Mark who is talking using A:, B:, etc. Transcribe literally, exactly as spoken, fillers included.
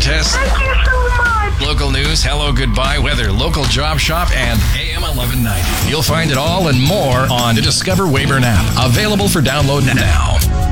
A: contest.
B: Thank you so much.
A: Local news, hello, goodbye, weather, local job shop, and A M eleven ninety. You'll find it all and more on the Discover Weyburn app. Available for download now.